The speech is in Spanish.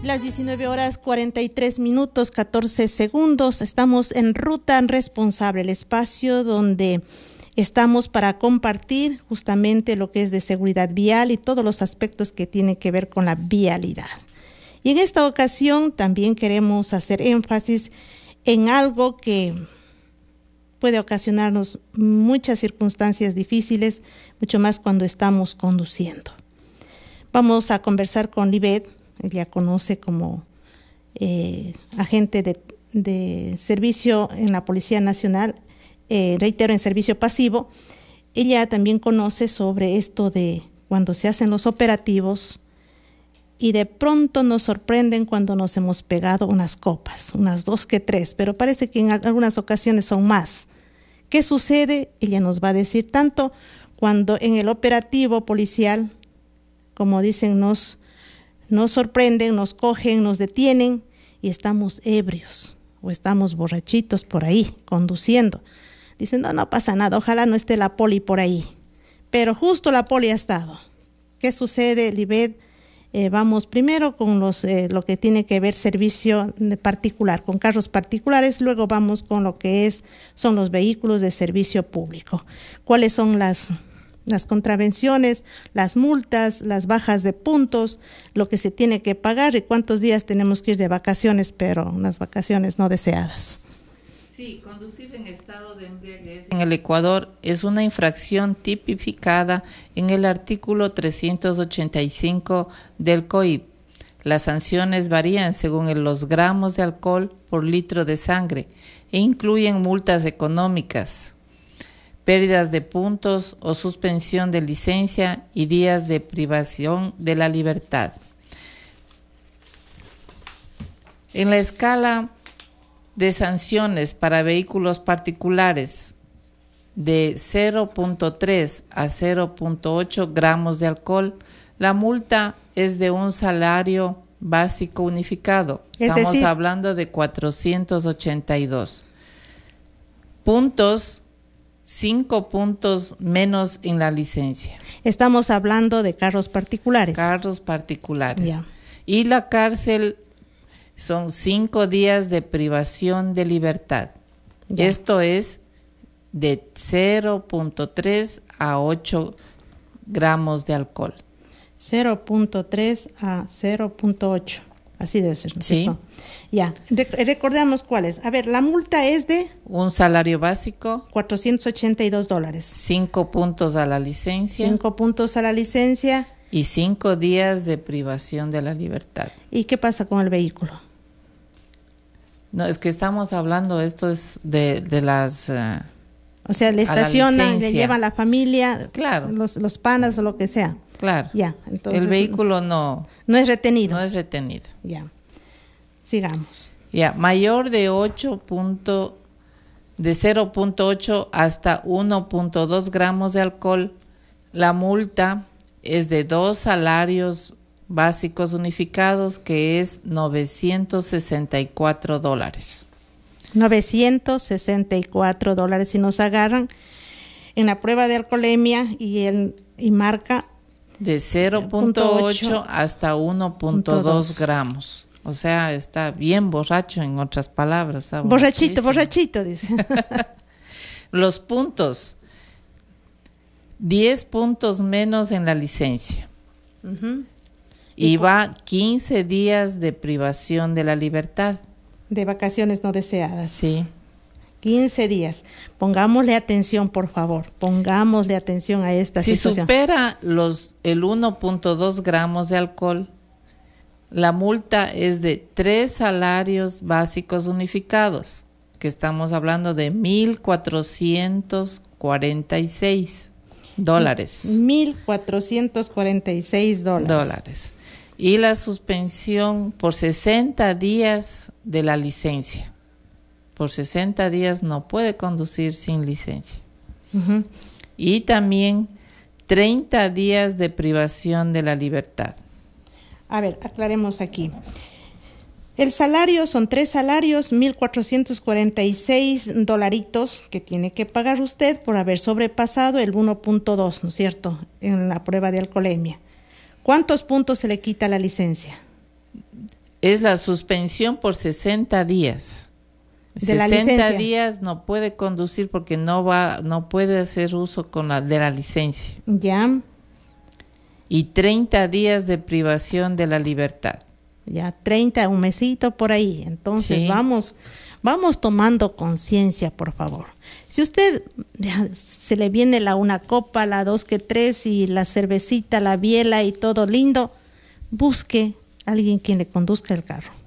Las 19 horas 43 minutos 14 segundos. Estamos en Ruta Responsable, el espacio donde estamos para compartir justamente lo que es de seguridad vial y todos los aspectos que tienen que ver con la vialidad. Y en esta ocasión también queremos hacer énfasis en algo que puede ocasionarnos muchas circunstancias difíciles, mucho más cuando estamos conduciendo. Vamos a conversar con Libet. Ella conoce como agente de servicio en la Policía Nacional, reitero, en servicio pasivo. Ella también conoce sobre esto de cuando se hacen los operativos y de pronto nos sorprenden cuando nos hemos pegado unas copas, unas 2 que 3, pero parece que en algunas ocasiones son más. ¿Qué sucede? Ella nos va a decir tanto cuando en el operativo policial, como dicen, nos sorprenden, nos cogen, nos detienen y estamos ebrios o estamos borrachitos por ahí conduciendo. Dicen, no pasa nada, ojalá no esté la poli por ahí. Pero justo la poli ha estado. ¿Qué sucede, Libet? Vamos primero con lo que tiene que ver servicio particular, con carros particulares, luego vamos con lo que son los vehículos de servicio público. ¿Cuáles son las contravenciones, las multas, las bajas de puntos, lo que se tiene que pagar y cuántos días tenemos que ir de vacaciones, pero unas vacaciones no deseadas? Sí, conducir en estado de embriaguez en el Ecuador es una infracción tipificada en el artículo 385 del COIP. Las sanciones varían según los gramos de alcohol por litro de sangre e incluyen multas económicas, pérdidas de puntos o suspensión de licencia y días de privación de la libertad. En la escala de sanciones para vehículos particulares de 0.3 a 0.8 gramos de alcohol, la multa es de un salario básico unificado. Estamos hablando de 482 puntos. 5 puntos menos en la licencia. Estamos hablando de carros particulares. Carros particulares. Ya. Y la cárcel son 5 días de privación de libertad. Ya. Esto es de 0.3 a 8 gramos de alcohol. 0.3 a 0.8. Así debe ser, ¿no? Sí. Ya, recordemos cuáles. A ver, la multa es de un salario básico, $482. 5 puntos a la licencia. 5 puntos a la licencia. Y 5 días de privación de la libertad. ¿Y qué pasa con el vehículo? No, es que estamos hablando, esto es de las... o sea, le estacionan, le llevan la familia, claro, los panas o lo que sea. Claro. Ya, entonces el vehículo no es retenido. No es retenido. Ya. Sigamos. Ya, mayor de 0.8 hasta 1.2 gramos de alcohol, la multa es de 2 salarios básicos unificados, que es $964. $964 si nos agarran en la prueba de alcoholemia y marca de 0.8 hasta 1.2 gramos. O sea, está bien borracho, en otras palabras. Borrachito, dice. Los puntos, 10 puntos menos en la licencia. Uh-huh. Y va 15 días de privación de la libertad. De vacaciones no deseadas. Sí. 15 días. Pongámosle atención, por favor. Pongámosle atención a esta situación. Si supera el 1.2 gramos de alcohol, la multa es de 3 salarios básicos unificados, que estamos hablando de $1,446. $1,446. Y la suspensión por 60 días de la licencia. Por 60 días no puede conducir sin licencia. Uh-huh. Y también 30 días de privación de la libertad. A ver, aclaremos aquí. El salario son 3 salarios, $1,446 que tiene que pagar usted por haber sobrepasado el 1.2, ¿no es cierto?, en la prueba de alcoholemia. ¿Cuántos puntos se le quita la licencia? Es la suspensión por 60 días. De la 60 licencia. días no puede conducir porque no puede hacer uso de la licencia. Ya, Y 30 días de privación de la libertad. ya 30, un mesito por ahí. Entonces Sí. vamos tomando conciencia, por favor. Si usted ya, se le viene una copa, la 2 que 3 y la cervecita, la biela y todo lindo, busque a alguien quien le conduzca el carro.